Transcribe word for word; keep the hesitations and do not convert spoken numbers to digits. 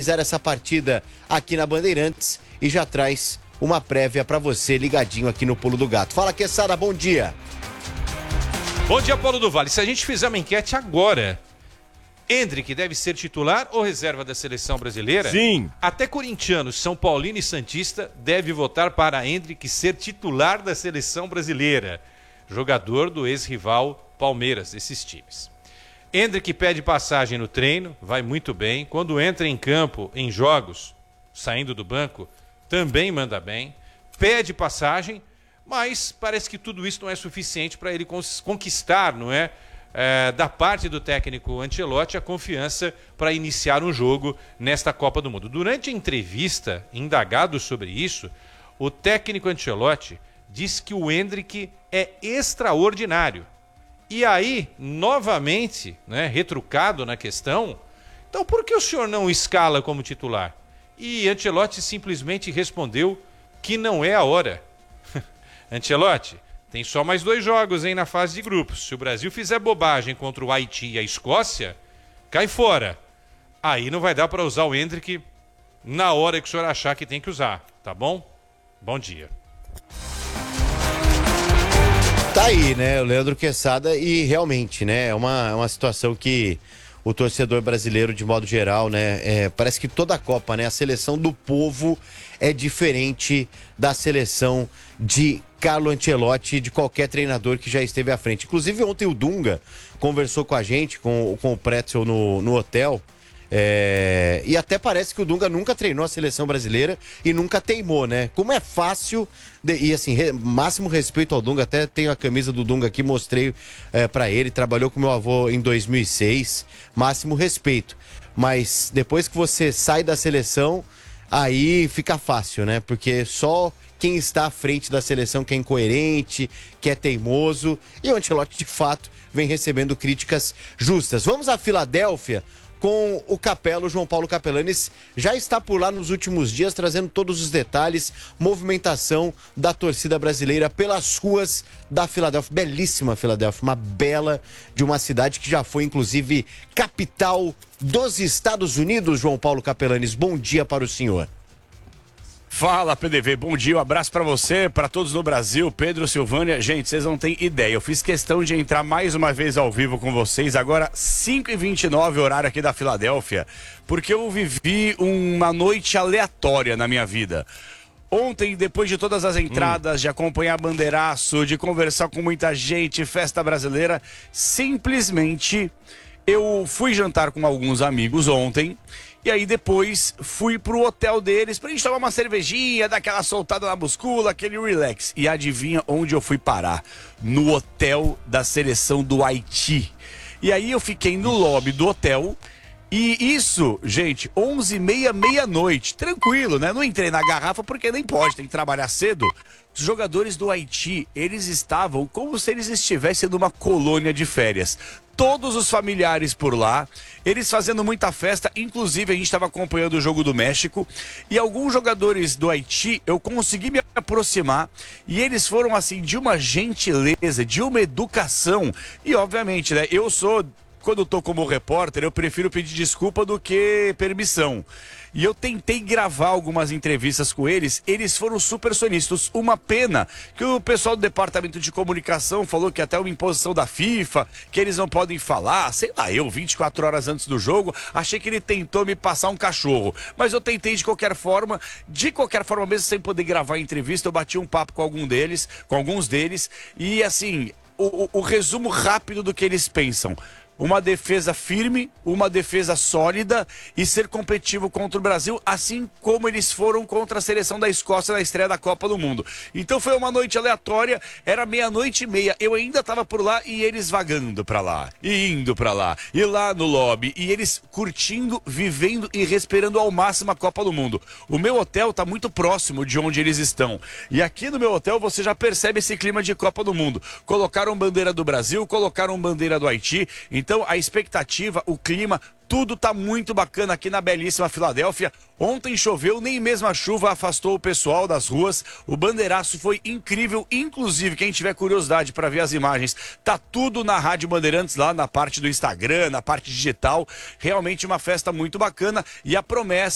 analisar essa partida aqui na Bandeirantes e já traz uma prévia para você ligadinho aqui no Pulo do Gato. Fala, Queçada, bom dia. Bom dia, Paulo do Vale. Se a gente fizer uma enquete agora, Endrick deve ser titular ou reserva da seleção brasileira? Sim. Até corintianos, São Paulino e Santista deve votar para Endrick ser titular da seleção brasileira. Jogador do ex-rival Palmeiras, esses times. Endrick pede passagem no treino, vai muito bem. Quando entra em campo, em jogos, saindo do banco, também manda bem. Pede passagem, mas parece que tudo isso não é suficiente para ele conquistar, não é? É, da parte do técnico Ancelotti, a confiança para iniciar um jogo nesta Copa do Mundo. Durante a entrevista, indagado sobre isso, o técnico Ancelotti disse que o Endrick é extraordinário. E aí, novamente, né, retrucado na questão, então por que o senhor não o escala como titular? E Ancelotti simplesmente respondeu que não é a hora. Ancelotti, tem só mais dois jogos, hein, na fase de grupos. Se o Brasil fizer bobagem contra o Haiti e a Escócia, cai fora. Aí não vai dar para usar o Endrick na hora que o senhor achar que tem que usar, tá bom? Bom dia. Tá aí, né, o Leandro Queçada, e realmente, né, é uma, é uma situação que o torcedor brasileiro, de modo geral, né, é, parece que toda a Copa, né, a seleção do povo é diferente da seleção de Carlo Ancelotti, de qualquer treinador que já esteve à frente. Inclusive, ontem o Dunga conversou com a gente, com, com o Pretzel no, no hotel, é, e até parece que o Dunga nunca treinou a seleção brasileira e nunca teimou, né? Como é fácil, de, e assim, re, máximo respeito ao Dunga, até tenho a camisa do Dunga aqui, mostrei é, para ele, trabalhou com meu avô em dois mil e seis, máximo respeito. Mas depois que você sai da seleção, aí fica fácil, né? Porque só quem está à frente da seleção que é incoerente, que é teimoso, e o Ancelotti, de fato, vem recebendo críticas justas. Vamos à Filadélfia com o Capelo, João Paulo Capelanes, já está por lá nos últimos dias, trazendo todos os detalhes, movimentação da torcida brasileira pelas ruas da Filadélfia. Belíssima Filadélfia, uma bela de uma cidade que já foi, inclusive, capital dos Estados Unidos, João Paulo Capelanes. Bom dia para o senhor. Fala, P D V, bom dia, um abraço pra você, pra todos no Brasil, Pedro, Silvânia. Gente, vocês não têm ideia, eu fiz questão de entrar mais uma vez ao vivo com vocês, agora cinco e vinte e nove, horário aqui da Filadélfia, porque eu vivi uma noite aleatória na minha vida. Ontem, depois de todas as entradas, hum. de acompanhar bandeiraço, de conversar com muita gente, festa brasileira, simplesmente eu fui jantar com alguns amigos ontem. E aí depois fui pro hotel deles pra gente tomar uma cervejinha, dar aquela soltada na muscula, aquele relax. E adivinha onde eu fui parar? No hotel da seleção do Haiti. E aí eu fiquei no lobby do hotel. E isso, gente, onze e meia, meia-noite. Tranquilo, né? Não entrei na garrafa porque nem pode, tem que trabalhar cedo. Os jogadores do Haiti, eles estavam como se eles estivessem numa colônia de férias. Todos os familiares por lá, eles fazendo muita festa, inclusive a gente estava acompanhando o jogo do México, e alguns jogadores do Haiti, eu consegui me aproximar, e eles foram assim, de uma gentileza, de uma educação, e obviamente, né, eu sou... Quando eu tô como repórter, eu prefiro pedir desculpa do que permissão. E eu tentei gravar algumas entrevistas com eles, eles foram super solistas. Uma pena que o pessoal do departamento de comunicação falou que até uma imposição da FIFA, que eles não podem falar, sei lá, eu vinte e quatro horas antes do jogo, achei que ele tentou me passar um cachorro. Mas eu tentei de qualquer forma, de qualquer forma mesmo sem poder gravar a entrevista, eu bati um papo com algum deles, com alguns deles, e assim, o, o, o resumo rápido do que eles pensam. Uma defesa firme, uma defesa sólida e ser competitivo contra o Brasil, assim como eles foram contra a seleção da Escócia na estreia da Copa do Mundo. Então foi uma noite aleatória, era meia-noite e meia, eu ainda estava por lá e eles vagando pra lá, e indo pra lá, e lá no lobby, e eles curtindo, vivendo e respirando ao máximo a Copa do Mundo. O meu hotel tá muito próximo de onde eles estão, e aqui no meu hotel você já percebe esse clima de Copa do Mundo. Colocaram bandeira do Brasil, colocaram bandeira do Haiti, então a expectativa, o clima, tudo tá muito bacana aqui na belíssima Filadélfia. Ontem choveu, nem mesmo a chuva afastou o pessoal das ruas. O bandeiraço foi incrível, inclusive quem tiver curiosidade para ver as imagens, tá tudo na Rádio Bandeirantes lá na parte do Instagram, na parte digital. Realmente uma festa muito bacana e a promessa